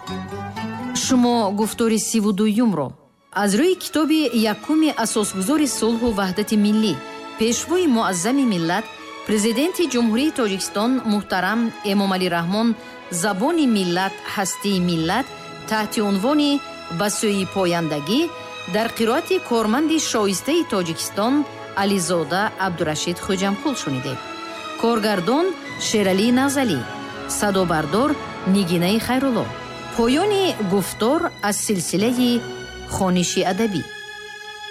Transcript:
шумо гуфтори 32-юмро аз рӯи китоби якуми асосгузори сулҳу ваҳдати миллӣ, пешвои муаззами миллат, президенти ҷумҳурии Тоҷикистон муҳтарам Эмомалӣ Раҳмон забони миллат ҳастии миллат таҳти унвони ба сӯи пояндагӣ дар қироати корманди шоистаи Тоҷикистон Ализода Абдурашид Хоҷамқул шунидед. коргардон Шералӣ Навзалӣ, садобардор Нигинаи Хайрулло. поёни гуфтор аз силсилаи хониши адабӣ.